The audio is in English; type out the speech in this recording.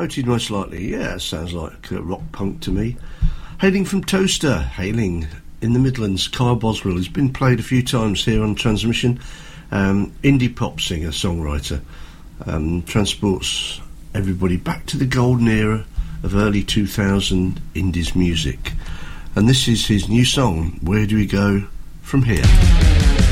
Floated Most Likely, yeah, sounds like rock punk to me. Hailing from Toaster, hailing in the Midlands, Kyle Boswell has been played a few times here on Transmission. Indie pop singer, songwriter, transports everybody back to the golden era of early 2000 indies music. And this is his new song, Where Do We Go From Here?